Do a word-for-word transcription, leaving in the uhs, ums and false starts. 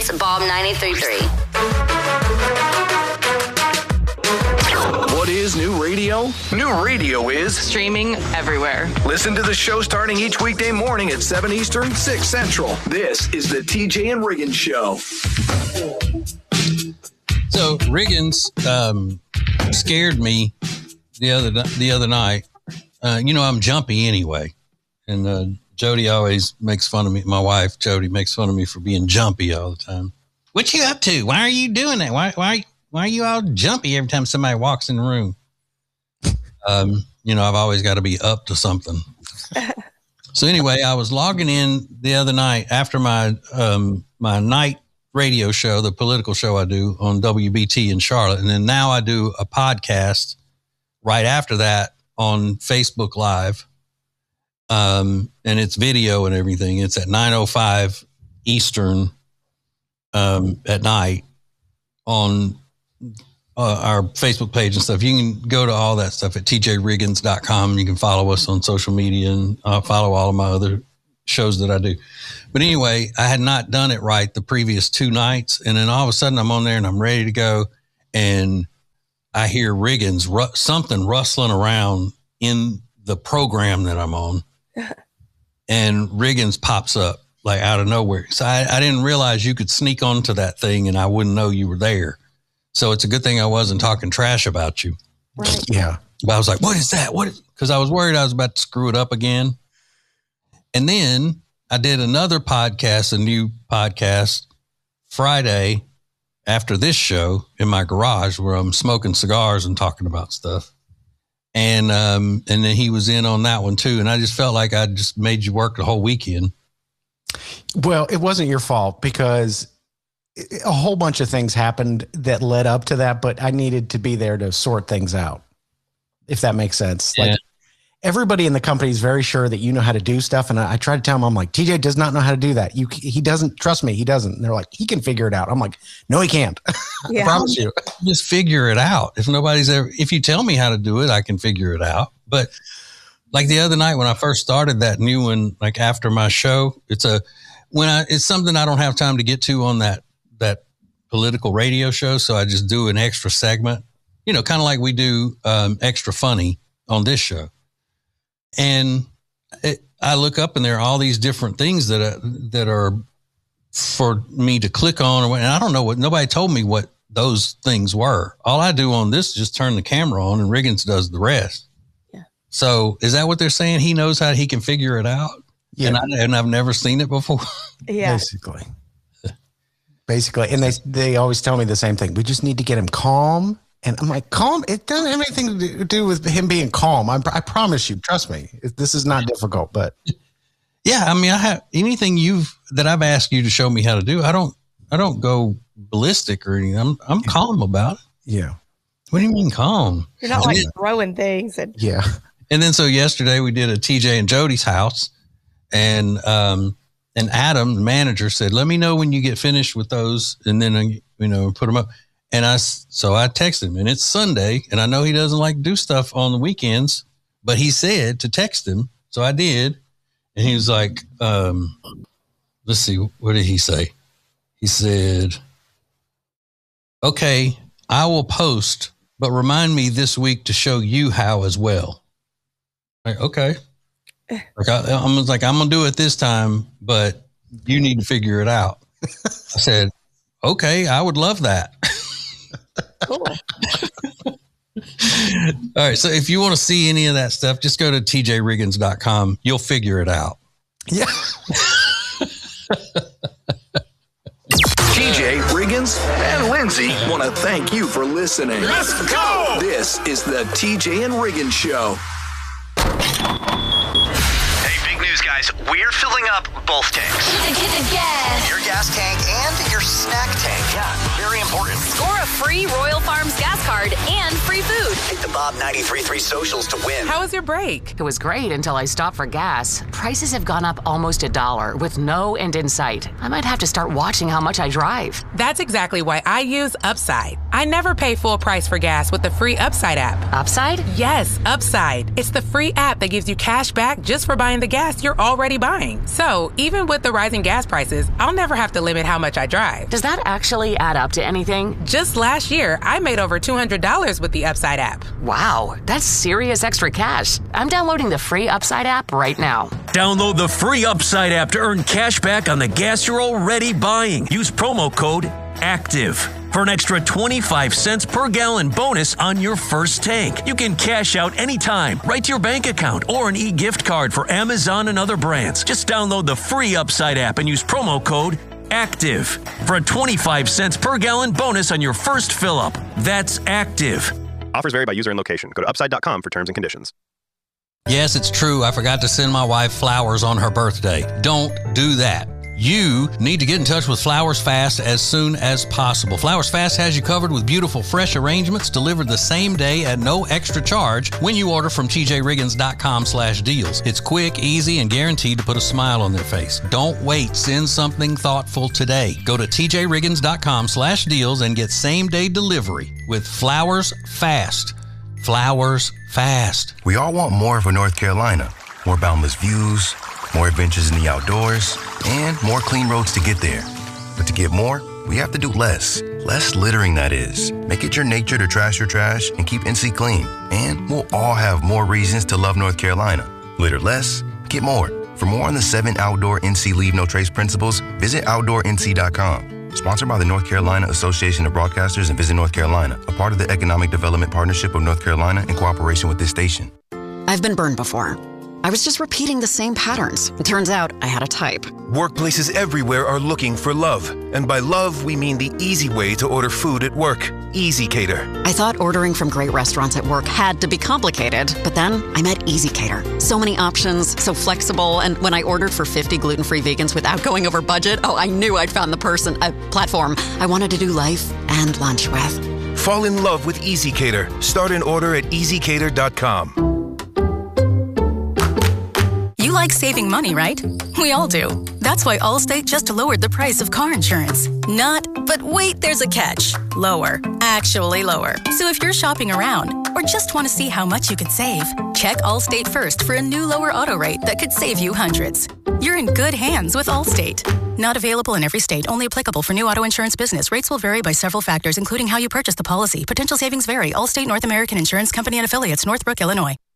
is Bob ninety-three point three. What is new radio? New radio is streaming everywhere. Listen to the show starting each weekday morning at seven Eastern, six Central. This is the T J and Riggins Show. So Riggins um, scared me the other the other night. Uh, you know, I'm jumpy anyway, and uh, Jody always makes fun of me. My wife Jody makes fun of me for being jumpy all the time. What you up to? Why are you doing that? Why why why are you all jumpy every time somebody walks in the room? Um, you know, I've always got to be up to something. So anyway, I was logging in the other night after my um, my night radio show, the political show I do on W B T in Charlotte, and then now I do a podcast right after that on Facebook Live, um, and it's video and everything. It's at nine oh five Eastern um, at night on uh, our Facebook page and stuff. You can go to all that stuff at T J Riggins dot com. You can follow us on social media and uh, follow all of my other shows that I do. But anyway, I had not done it right the previous two nights, and then all of a sudden I'm on there and I'm ready to go, and I hear Riggins, ru- something rustling around in the program that I'm on, and Riggins pops up like out of nowhere. So I, I didn't realize you could sneak onto that thing and I wouldn't know you were there. So it's a good thing I wasn't talking trash about you. Right. Yeah. But I was like, what is that? What? Because I was worried I was about to screw it up again. And then I did another podcast, a new podcast Friday after this show in my garage where I'm smoking cigars and talking about stuff. And, um, and then he was in on that one too. And I just felt like I just made you work the whole weekend. Well, it wasn't your fault because a whole bunch of things happened that led up to that, but I needed to be there to sort things out, if that makes sense. Yeah. Like everybody in the company is very sure that you know how to do stuff. And I, I try to tell them, I'm like, T J does not know how to do that. You, he doesn't trust me. He doesn't. And they're like, he can figure it out. I'm like, no, he can't. Yeah. I promise you. Just figure it out. If nobody's ever, if you tell me how to do it, I can figure it out. But like the other night when I first started that new one, like after my show, it's a, when I, it's something I don't have time to get to on that, that political radio show. So I just do an extra segment, you know, kind of like we do um, Extra Funny on this show. And it, I look up and there are all these different things that are, that are for me to click on. And I don't know what, nobody told me what those things were. All I do on this is just turn the camera on and Riggins does the rest. Yeah. So is that what they're saying? He knows how he can figure it out? Yeah. And, I, and I've never seen it before. Yeah. Basically. Basically. And they, they always tell me the same thing. We just need to get him calm. And I'm like, calm? It doesn't have anything to do with him being calm. I'm, I promise you, trust me, this is not difficult, but. Yeah. I mean, I have anything you've, that I've asked you to show me how to do. I don't, I don't go ballistic or anything. I'm, I'm calm about it. Yeah. What do you mean calm? You're not And like then- throwing things. And Yeah. And then, so yesterday we did a T J and Jody's house, and, um, and Adam, the manager, said, let me know when you get finished with those. And then, uh, you know, put them up. And I, so I texted him, and it's Sunday, and I know he doesn't like to do stuff on the weekends, but he said to text him. So I did. And he was like, um, let's see, what did he say? He said, okay, I will post, but remind me this week to show you how as well. Like, okay. Like I, I was like, I'm going to do it this time, but you need to figure it out. I said, okay, I would love that. cool. All right. So if you want to see any of that stuff, just go to T J Riggins dot com. You'll figure it out. Yeah. T J, Riggins, and Lindsay want to thank you for listening. Let's go! This is the T J and Riggins Show. Hey, big news, guys. We're filling up both tanks. Get the, get the gas. Your gas tank and your snack tank. Yeah, very important. Score a free Royal Farms gas card and free food. Hit the Bob ninety-three point three socials to win. How was your break? It was great until I stopped for gas. Prices have gone up almost a dollar with no end in sight. I might have to start watching how much I drive. That's exactly why I use Upside. I never pay full price for gas with the free Upside app. Upside? Yes, Upside. It's the free app that gives you cash back just for buying the gas you're already buying. So even with the rising gas prices, I'll never have to limit how much I drive. Does that actually add up to anything? Just last year, I made over two hundred dollars with the Upside app. Wow, that's serious extra cash. I'm downloading the free Upside app right now. Download the free Upside app to earn cash back on the gas you're already buying. Use promo code ACTIVE for an extra twenty-five cents per gallon bonus on your first tank. You can cash out anytime, right to your bank account, or an e-gift card for Amazon and other brands. Just download the free Upside app and use promo code ACTIVE for a twenty-five cents per gallon bonus on your first fill-up. That's ACTIVE. Offers vary by user and location. Go to upside dot com for terms and conditions. Yes, it's true. I forgot to send my wife flowers on her birthday. Don't do that. You need to get in touch with Flowers Fast as soon as possible. Flowers Fast has you covered with beautiful, fresh arrangements delivered the same day at no extra charge when you order from T J Riggins dot com slash deals. It's quick, easy, and guaranteed to put a smile on their face. Don't wait. Send something thoughtful today. Go to T J Riggins dot com slash deals and get same-day delivery with Flowers Fast. Flowers Fast. We all want more for North Carolina. More boundless views, more adventures in the outdoors, and more clean roads to get there. But to get more, we have to do less. Less littering, that is. Make it your nature to trash your trash and keep N C clean. And we'll all have more reasons to love North Carolina. Litter less, get more. For more on the seven outdoor N C Leave No Trace principles, visit outdoor N C dot com. Sponsored by the North Carolina Association of Broadcasters and Visit North Carolina, a part of the Economic Development Partnership of North Carolina in cooperation with this station. I've been burned before. I was just repeating the same patterns. It turns out I had a type. Workplaces everywhere are looking for love. And by love, we mean the easy way to order food at work. Easy Cater. I thought ordering from great restaurants at work had to be complicated, but then I met Easy Cater. So many options, so flexible, and when I ordered for fifty gluten-free vegans without going over budget, oh, I knew I'd found the person, a platform I wanted to do life and lunch with. Fall in love with Easy Cater. Start an order at easy cater dot com. You like saving money, right? We all do. That's why Allstate just lowered the price of car insurance. Not, but wait, there's a catch. Lower. Actually lower. So if you're shopping around or just want to see how much you could save, check Allstate first for a new lower auto rate that could save you hundreds. You're in good hands with Allstate. Not available in every state. Only applicable for new auto insurance business. Rates will vary by several factors, including how you purchase the policy. Potential savings vary. Allstate North American Insurance Company and Affiliates, Northbrook, Illinois.